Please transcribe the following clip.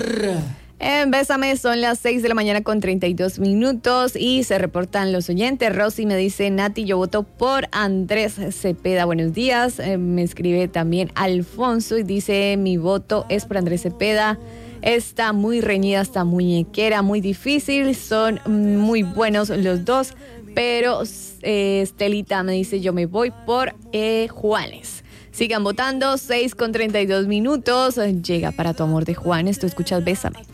amor. En Bésame son las 6 de la mañana con 32 minutos y se reportan los oyentes. Rosy me dice, Nati, yo voto por Andrés Cepeda. Buenos días. Me escribe también Alfonso y dice, mi voto es por Andrés Cepeda. Está muy reñida, está muñequera, muy difícil. Son muy buenos los dos, pero Estelita me dice, yo me voy por Juanes. Sigan votando, 6 con 32 minutos. Llega para tu amor de Juanes. Tú escuchas Bésame.